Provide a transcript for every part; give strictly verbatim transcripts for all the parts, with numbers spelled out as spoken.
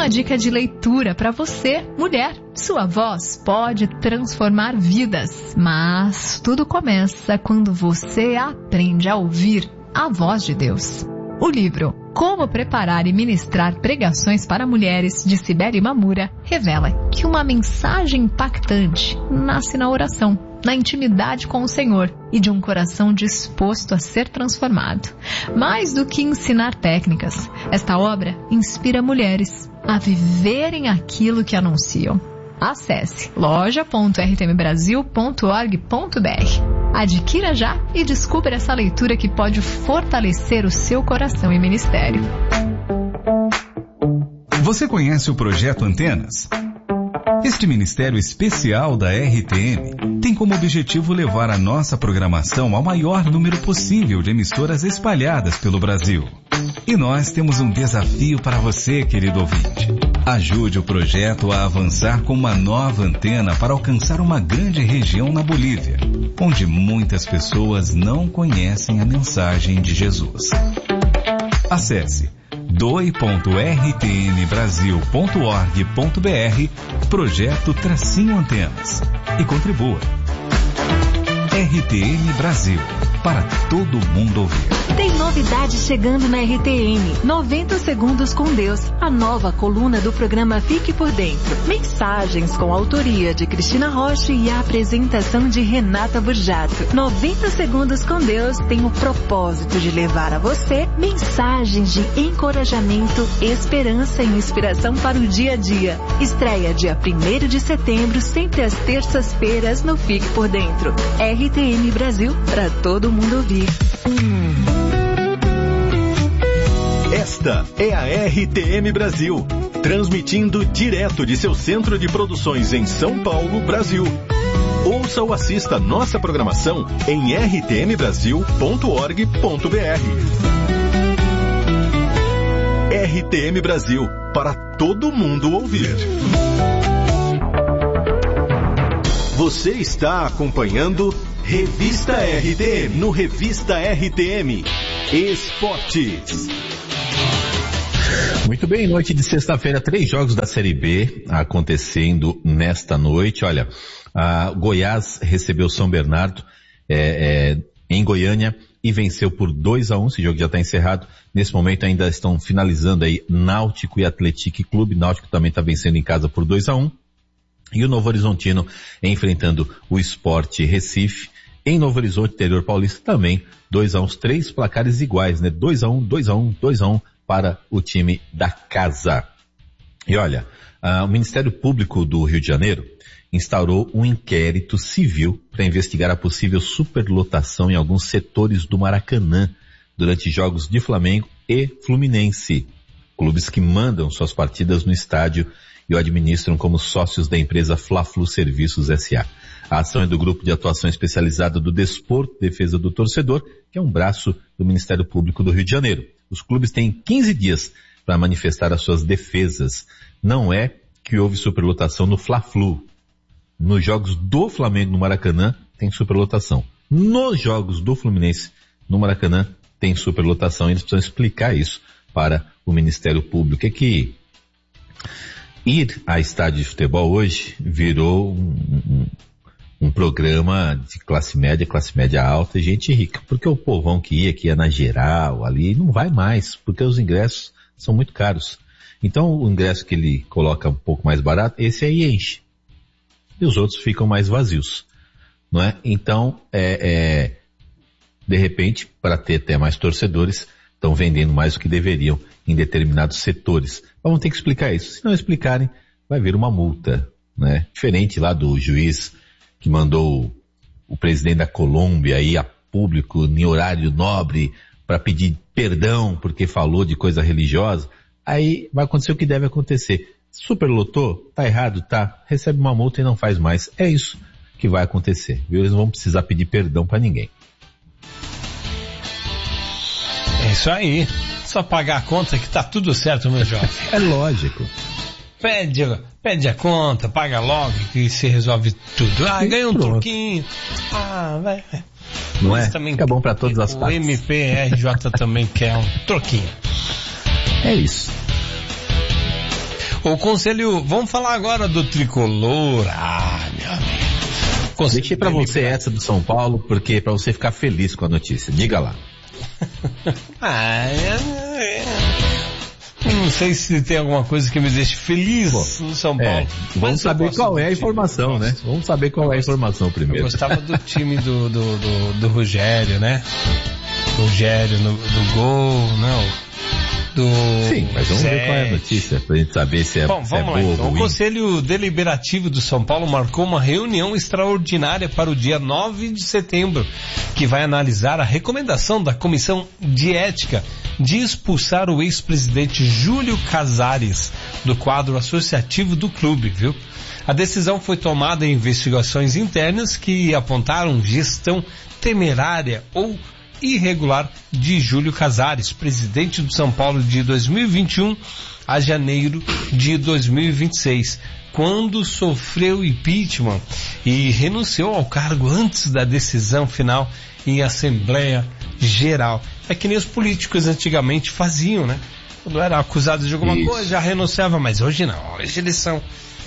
uma dica de leitura para você, mulher. Sua voz pode transformar vidas, mas tudo começa quando você aprende a ouvir a voz de Deus. O livro Como Preparar e Ministrar Pregações para Mulheres, de Cibele Mamura, revela que uma mensagem impactante nasce na oração, na intimidade com o Senhor e de um coração disposto a ser transformado. Mais do que ensinar técnicas, esta obra inspira mulheres a viverem aquilo que anunciam. Acesse loja ponto r t m brasil ponto org ponto b r. Adquira já e descubra essa leitura que pode fortalecer o seu coração e ministério. Você conhece o Projeto Antenas? Este ministério especial da R T M tem como objetivo levar a nossa programação ao maior número possível de emissoras espalhadas pelo Brasil. E nós temos um desafio para você, querido ouvinte. Ajude o projeto a avançar com uma nova antena para alcançar uma grande região na Bolívia, onde muitas pessoas não conhecem a mensagem de Jesus. Acesse doe ponto r t m brasil ponto org ponto b r, projeto Tracinho Antenas, e contribua. R T M Brasil, para todo mundo ouvir. Tem novidade chegando na R T M. noventa segundos com Deus, a nova coluna do programa Fique por Dentro. Mensagens com a autoria de Cristina Rocha e a apresentação de Renata Burjato. noventa segundos com Deus tem o propósito de levar a você mensagens de encorajamento, esperança e inspiração para o dia a dia. Estreia dia primeiro de setembro, sempre às terças-feiras no Fique por Dentro. R T M Brasil, para todo mundo ouvir. Esta é a R T M Brasil, transmitindo direto de seu centro de produções em São Paulo, Brasil. Ouça ou assista nossa programação em r t m brasil ponto org ponto b r. R T M Brasil, para todo mundo ouvir. Você está acompanhando Revista R T M, no Revista R T M Esportes. Muito bem, noite de sexta-feira, três jogos da Série B acontecendo nesta noite. Olha, a Goiás recebeu São Bernardo é, é, em Goiânia e venceu por dois a um, esse jogo já está encerrado. Nesse momento ainda estão finalizando aí Náutico e Atlético Clube. Náutico também está vencendo em casa por dois a um. E o Novo Horizontino enfrentando o Sport Recife. Em Novo Horizonte, interior paulista, também dois a um, três placares iguais, né? dois a um, dois a um, dois a um para o time da casa. E olha, uh, o Ministério Público do Rio de Janeiro instaurou um inquérito civil para investigar a possível superlotação em alguns setores do Maracanã durante jogos de Flamengo e Fluminense. Clubes que mandam suas partidas no estádio e o administram como sócios da empresa Fla-Flu Serviços S A. A ação é do Grupo de Atuação Especializada do Desporto Defesa do Torcedor, que é um braço do Ministério Público do Rio de Janeiro. Os clubes têm quinze dias para manifestar as suas defesas. Não é que houve superlotação no Fla-Flu. Nos jogos do Flamengo no Maracanã, tem superlotação. Nos jogos do Fluminense no Maracanã, tem superlotação. Eles precisam explicar isso para o Ministério Público. É que ir a estádio de futebol hoje virou um, um, um programa de classe média, classe média alta e gente rica. Porque o povão que ia, que ia na geral ali, não vai mais, porque os ingressos são muito caros. Então o ingresso que ele coloca um pouco mais barato, esse aí enche. E os outros ficam mais vazios. Não é? Então, é, é, de repente, para ter até mais torcedores, estão vendendo mais do que deveriam em determinados setores. Vamos ter que explicar isso. Se não explicarem, vai vir uma multa, né? Diferente lá do juiz que mandou o presidente da Colômbia aí a público em horário nobre para pedir perdão porque falou de coisa religiosa. Aí vai acontecer o que deve acontecer. Superlotou? Tá errado, tá? Recebe uma multa e não faz mais. É isso que vai acontecer, viu? Eles não vão precisar pedir perdão para ninguém. É isso aí. Só pagar a conta que tá tudo certo, meu jovem. É lógico. Pede, pede a conta, paga logo que se resolve tudo. Ah, ganha um troquinho. Ah, vai. Não é? Também, fica bom para todas as o partes. O M P R J também quer um troquinho. É isso. O conselho, vamos falar agora do tricolor. Ah, meu amigo. Conselho Deixei pra você essa do São Paulo, porque pra você ficar feliz com a notícia. Diga lá. ah, é, é. Não sei se tem alguma coisa que me deixe feliz Pô, no São Paulo. É, vamos saber qual é a informação, né? Vamos saber qual é a informação primeiro. Eu gostava do time do, do, do, do Rogério, né? Rogério no, do gol, não. Do Sim, mas vamos Zé. ver qual é a notícia, pra gente saber se é, Bom, se vamos é lá, boa então. ou ruim. O Conselho Deliberativo do São Paulo marcou uma reunião extraordinária para o dia nove de setembro, que vai analisar a recomendação da Comissão de Ética de expulsar o ex-presidente Júlio Casares do quadro associativo do clube, viu? A decisão foi tomada em investigações internas que apontaram gestão temerária ou irregular de Júlio Casares, presidente do São Paulo de dois mil e vinte e um a janeiro de dois mil e vinte e seis, quando sofreu impeachment e renunciou ao cargo antes da decisão final em Assembleia Geral. É que nem os políticos antigamente faziam, né? Quando eram acusados de alguma Isso. coisa, já renunciava, mas hoje não. Hoje eles são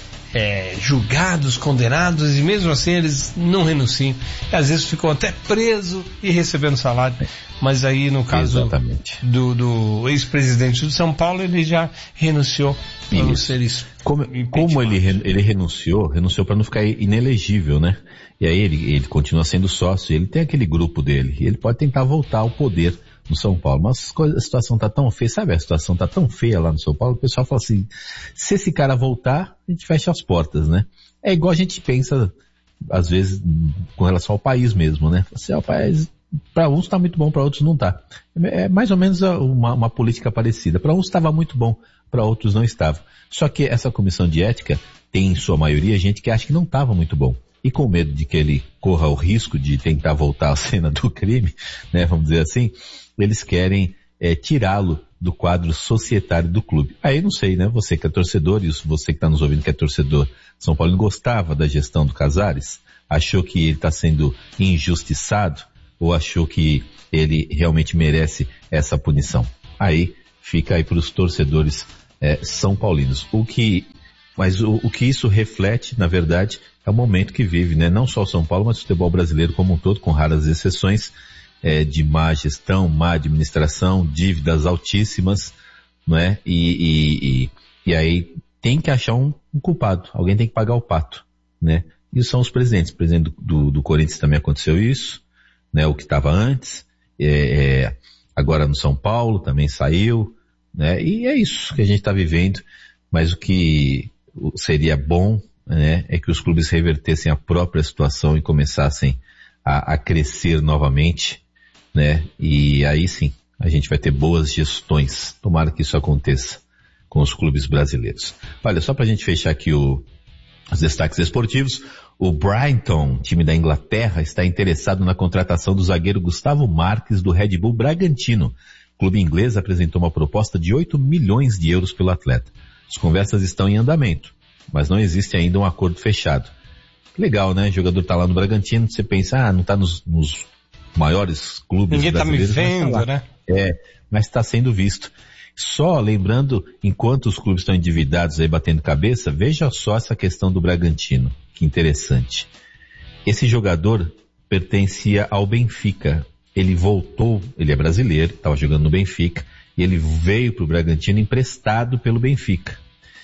É, julgados, condenados, e mesmo assim eles não renunciam. E às vezes ficam até presos e recebendo salário. Mas aí no caso do, do ex-presidente do São Paulo, ele já renunciou para não ser isso. Como, como ele, ele renunciou, renunciou para não ficar inelegível, né? E aí ele, ele continua sendo sócio, ele tem aquele grupo dele, e ele pode tentar voltar ao poder no São Paulo, mas a situação tá tão feia, sabe? A situação tá tão feia lá no São Paulo, o pessoal fala assim, se esse cara voltar, a gente fecha as portas, né? É igual a gente pensa, às vezes, com relação ao país mesmo, né? Assim, ó, o país, para uns tá muito bom, para outros não tá. É mais ou menos uma, uma política parecida. Para uns estava muito bom, para outros não estava. Só que essa comissão de ética tem, em sua maioria, gente que acha que não estava muito bom. E com medo de que ele corra o risco de tentar voltar à cena do crime, né, vamos dizer assim, eles querem é, tirá-lo do quadro societário do clube. Aí não sei, né, você que é torcedor, e você que está nos ouvindo que é torcedor, São Paulo gostava da gestão do Casares, achou que ele está sendo injustiçado, ou achou que ele realmente merece essa punição. Aí fica aí para os torcedores é, são paulinos. O que, mas o, o que isso reflete, na verdade, é o momento que vive, né? Não só o São Paulo, mas o futebol brasileiro como um todo, com raras exceções, é, de má gestão, má administração, dívidas altíssimas, não é? E, e, e, e aí tem que achar um, um culpado, alguém tem que pagar o pato, né? E são os presidentes. O presidente do, do, do Corinthians também aconteceu isso, né? O que estava antes, é, é, agora no São Paulo também saiu, né? E é isso que a gente está vivendo, mas o que seria bom, né, é que os clubes revertessem a própria situação e começassem a, a crescer novamente, né? E aí sim, a gente vai ter boas gestões. Tomara que isso aconteça com os clubes brasileiros. Olha, só pra gente fechar aqui o, os destaques esportivos, o Brighton, time da Inglaterra, está interessado na contratação do zagueiro Gustavo Marques do Red Bull Bragantino. O clube inglês apresentou uma proposta de oito milhões de euros pelo atleta. As conversas estão em andamento, mas não existe ainda um acordo fechado. Legal, né? O jogador tá lá no Bragantino, você pensa, ah, não tá nos, nos maiores clubes Ninguém brasileiros. Ninguém tá me vendo, tá né? É, mas está sendo visto. Só lembrando, enquanto os clubes estão endividados aí batendo cabeça, veja só essa questão do Bragantino. Que interessante. Esse jogador pertencia ao Benfica. Ele voltou, ele é brasileiro, estava jogando no Benfica, e ele veio para o Bragantino emprestado pelo Benfica.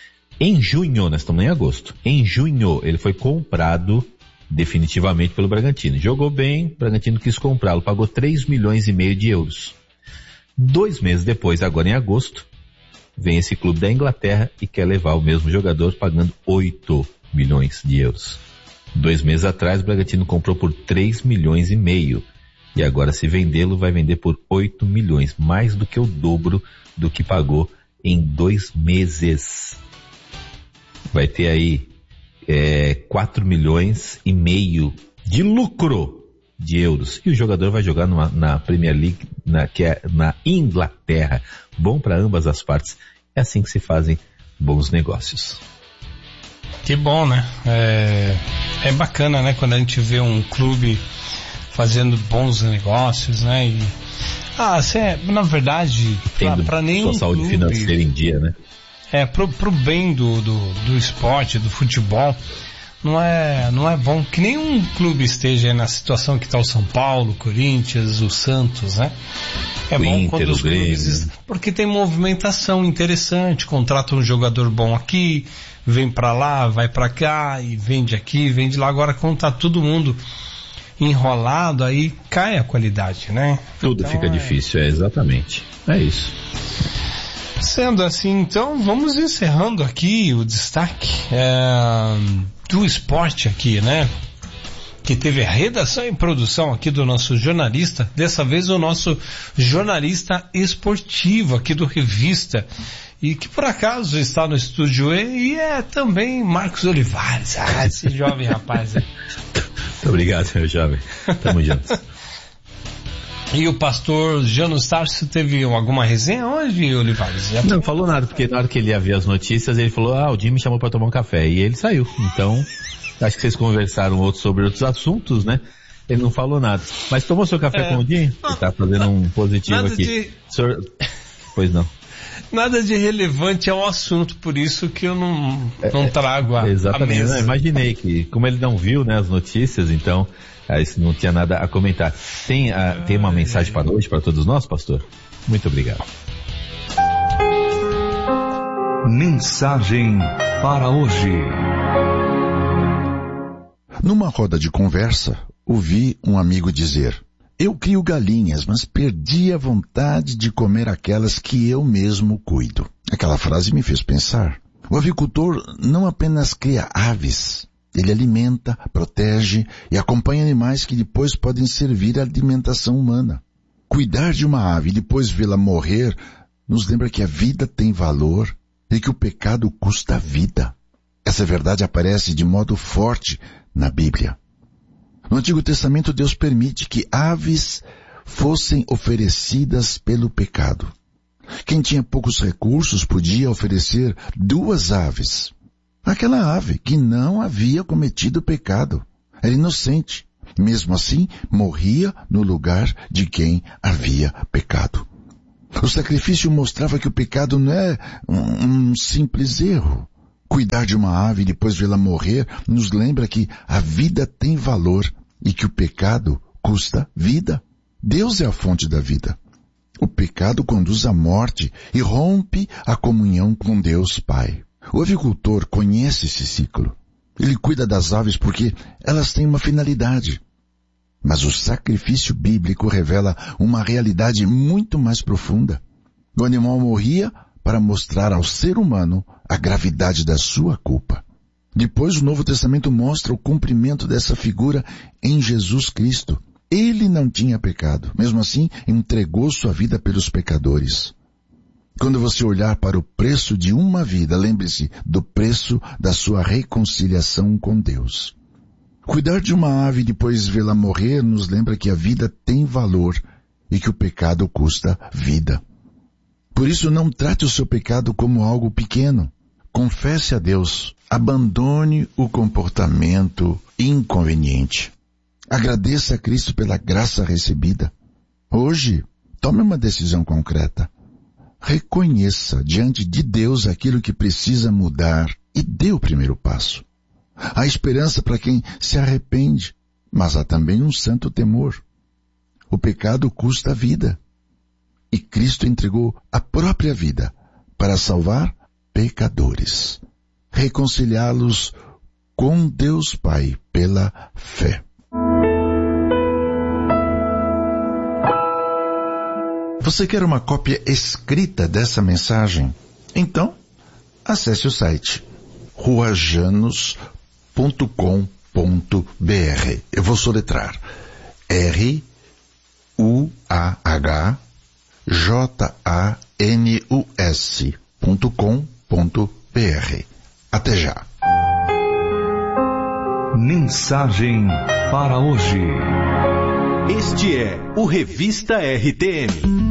Em junho, nós estamos em agosto, em junho ele foi comprado definitivamente pelo Bragantino. Jogou bem, o Bragantino quis comprá-lo, pagou três milhões e meio de euros. Dois meses depois, agora em agosto, vem esse clube da Inglaterra e quer levar o mesmo jogador pagando oito milhões de euros. Dois meses atrás, o Bragantino comprou por três milhões e meio. E agora, se vendê-lo, vai vender por oito milhões, mais do que o dobro do que pagou em dois meses. Vai ter aí é, quatro milhões e meio de lucro de euros. E o jogador vai jogar numa, na Premier League, na, que é na Inglaterra. Bom para ambas as partes. É assim que se fazem bons negócios. Que bom, né? É, é bacana, né? Quando a gente vê um clube fazendo bons negócios, né? E, ah, cê, na verdade, para nenhum sua saúde clube, financeira em dia, né? é, pro, pro bem do, do, do esporte, do futebol, não é, não é bom que nenhum clube esteja na situação que está o São Paulo, o Corinthians, o Santos, né? É o bom Inter, quando os clubes, porque tem movimentação interessante, contrata um jogador bom aqui, vem pra lá, vai pra cá, e vende aqui, vende lá. Agora, quando tá todo mundo enrolado, aí cai a qualidade, né? Tudo então, fica é... difícil, é exatamente. É isso. Sendo assim, então, vamos encerrando aqui o destaque é, do esporte aqui, né? Que teve a redação e produção aqui do nosso jornalista, dessa vez o nosso jornalista esportivo aqui do Revista, e que por acaso está no estúdio e é também Marcos Olivares. Ah, esse jovem rapaz aí. Muito obrigado, meu jovem. Tamo junto. E o pastor Janus Tarso teve alguma resenha hoje, Olivares? Já não falou nada, porque na hora que ele ia ver as notícias, ele falou, ah, o Jim me chamou para tomar um café, e ele saiu. Então, acho que vocês conversaram outros sobre outros assuntos, né? Ele não falou nada. Mas tomou seu café é, com o Jim? Ele tá fazendo um positivo aqui. De... Senhor... Pois não. Nada de relevante ao assunto, por isso que eu não, não trago a, exatamente, a mesa. Não, imaginei que, como ele não viu, né, as notícias, então, aí não tinha nada a comentar. Tem, a, tem uma mensagem para hoje, para todos nós, pastor? Muito obrigado. Mensagem para hoje. Numa roda de conversa, ouvi um amigo dizer: eu crio galinhas, mas perdi a vontade de comer aquelas que eu mesmo cuido. Aquela frase me fez pensar. O avicultor não apenas cria aves, ele alimenta, protege e acompanha animais que depois podem servir à alimentação humana. Cuidar de uma ave e depois vê-la morrer nos lembra que a vida tem valor e que o pecado custa a vida. Essa verdade aparece de modo forte na Bíblia. No Antigo Testamento, Deus permite que aves fossem oferecidas pelo pecado. Quem tinha poucos recursos podia oferecer duas aves. Aquela ave que não havia cometido pecado era inocente. Mesmo assim, morria no lugar de quem havia pecado. O sacrifício mostrava que o pecado não é um, um simples erro. Cuidar de uma ave e depois vê-la morrer nos lembra que a vida tem valor e que o pecado custa vida. Deus é a fonte da vida. O pecado conduz à morte e rompe a comunhão com Deus Pai. O avicultor conhece esse ciclo. Ele cuida das aves porque elas têm uma finalidade. Mas o sacrifício bíblico revela uma realidade muito mais profunda. O animal morria para mostrar ao ser humano a gravidade da sua culpa. Depois o Novo Testamento mostra o cumprimento dessa figura em Jesus Cristo. Ele não tinha pecado. Mesmo assim, entregou sua vida pelos pecadores. Quando você olhar para o preço de uma vida, lembre-se do preço da sua reconciliação com Deus. Cuidar de uma ave e depois vê-la morrer nos lembra que a vida tem valor e que o pecado custa vida. Por isso, não trate o seu pecado como algo pequeno. Confesse a Deus. Abandone o comportamento inconveniente. Agradeça a Cristo pela graça recebida. Hoje, tome uma decisão concreta. Reconheça diante de Deus aquilo que precisa mudar e dê o primeiro passo. Há esperança para quem se arrepende, mas há também um santo temor. O pecado custa a vida. E Cristo entregou a própria vida para salvar pecadores, reconciliá-los com Deus Pai pela fé. Você quer uma cópia escrita dessa mensagem? Então, acesse o site rua janos ponto com ponto b r. Eu vou soletrar R U A H J A N U S ponto com ponto b r. Até já. Mensagem para hoje. Este é o Revista R T M.